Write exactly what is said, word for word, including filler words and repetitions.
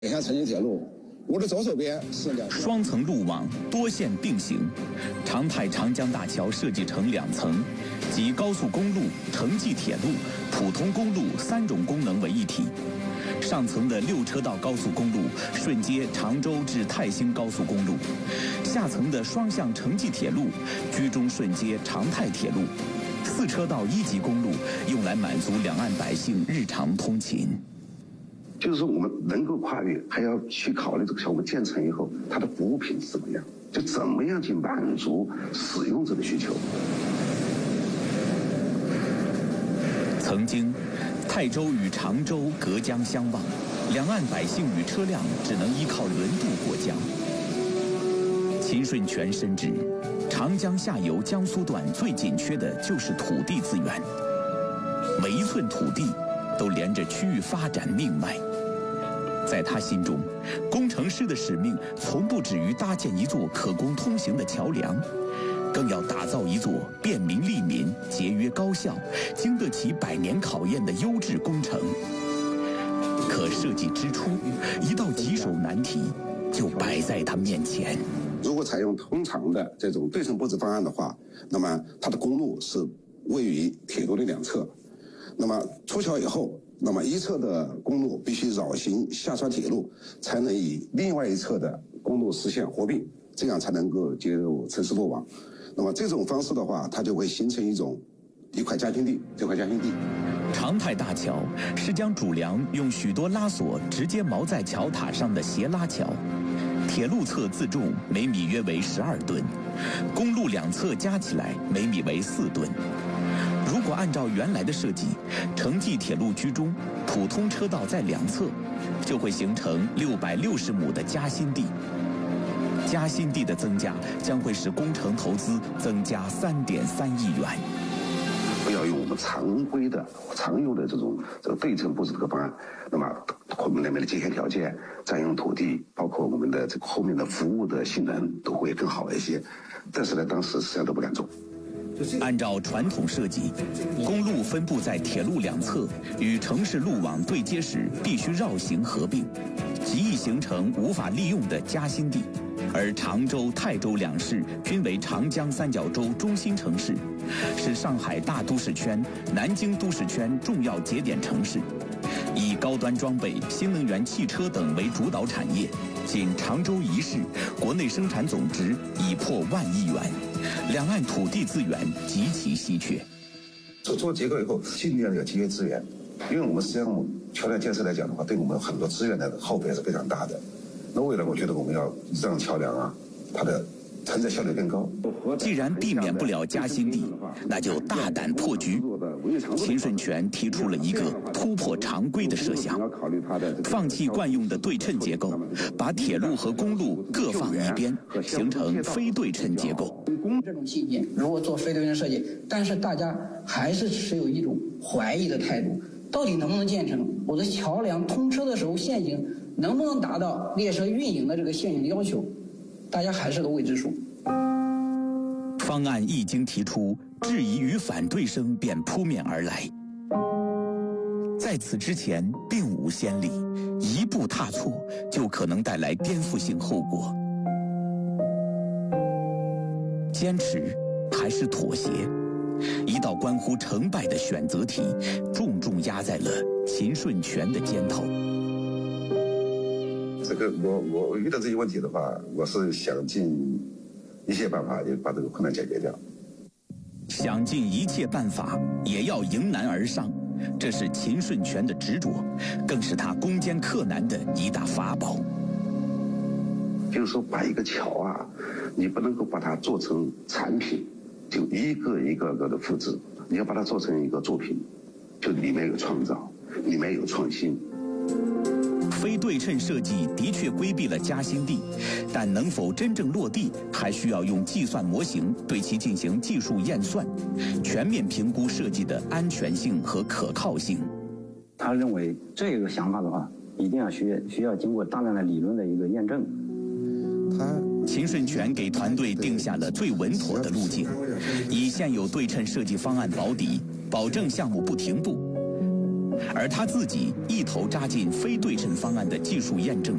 你看成吉铁路，我的左手边是两双层路网，多线并行。长泰长江大桥设计成两层，集高速公路、城际铁路、普通公路三种功能为一体。上层的六车道高速公路顺接常州至泰兴高速公路，下层的双向城际铁路居中顺接长泰铁路。四车道一级公路用来满足两岸百姓日常通勤。 就是说，我们能够跨越，还要去考虑这个项目建成以后，它的服务品质怎么样，就怎么样去满足使用者的需求。 曾经，泰州与常州隔江相望，两岸百姓与车辆只能依靠轮渡过江。秦顺全深知，长江下游江苏段最紧缺的就是土地资源，每一寸土地都连着区域发展命脉。在他心中，工程师的使命从不止于搭建一座可供通行的桥梁，更要打造一座便民利民、节约高效、经得起百年考验的优质工程。可设计之初，一道棘手难题就摆在他面前。 如果采用通常的这种对称布置方案的话，那么它的公路是位于铁路的两侧，那么出桥以后，那么一侧的公路必须绕行下穿铁路，才能与另外一侧的公路实现合并，这样才能够接入城市路网。那么这种方式的话，它就会形成一种一块夹心地，这块夹心地。 长泰大桥是将主梁用许多拉索直接锚在桥塔上的斜拉桥，铁路侧自重每米约为十二吨，公路两侧加起来每米为四吨。如果按照原来的设计，城际铁路居中，普通车道在两侧，就会形成六百六十亩的夹心地。夹心地的增加将会使工程投资增加三点三亿元。 不要用我们常规的、常用的这种这个对称布置这个方案，那么我们那边的节限条件、占用土地，包括我们的这个后面的服务的性能都会更好一些。但是呢，当时实际上都不敢做。 按照传统设计，公路分布在铁路两侧，与城市路网对接时必须绕行合并，极易形成无法利用的夹心地。而常州、泰州两市均为长江三角洲中心城市，是上海大都市圈、南京都市圈重要节点城市，以高端装备、新能源汽车等为主导产业。仅常州一市，国内生产总值已破万亿元，两岸土地资源极其稀缺。 做做结构以后，尽量要节约资源，因为我们实际上桥梁建设来讲的话，对我们很多资源的耗费是非常大的。那未来我觉得我们要让桥梁啊，它的承载效率更高。 既然避免不了夹心地，那就大胆破局。秦顺全提出了一个突破常规的设想，放弃惯用的对称结构，把铁路和公路各放一边，形成非对称结构。 这种细节如果做非对称设计，但是大家还是持有一种怀疑的态度，到底能不能建成？我的桥梁通车的时候限行能不能达到列车运营的这个限行的要求？大家还是个未知数。 方案一经提出，质疑与反对声便扑面而来。在此之前并无先例，一步踏错就可能带来颠覆性后果。坚持还是妥协？一道关乎成败的选择题，重重压在了秦顺全的肩头。 这个我我遇到这些问题的话，我是想尽一切办法也把这个困难解决掉。 想尽一切办法也要迎难而上，这是秦顺全的执着，更是他攻坚克难的一大法宝。 就是说，把一个桥啊，你不能够把它做成产品，就一个一个个的复制，你要把它做成一个作品，就里面有创造，里面有创新。 非对称设计的确规避了夹心地，但能否真正落地，还需要用计算模型对其进行技术验算，全面评估设计的安全性和可靠性。 他认为这个想法的话，一定要需要需要经过大量的理论的一个验证。 他秦顺全给团队定下了最稳妥的路径，以现有对称设计方案保底，保证项目不停步。 而他自己一头扎进非对称方案的技术验证